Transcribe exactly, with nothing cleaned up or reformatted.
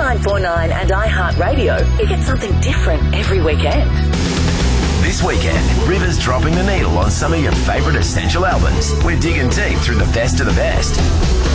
nine four nine and iHeartRadio, you get something different every weekend. This weekend, River's dropping the needle on some of your favourite essential albums. We're digging deep through the best of the best.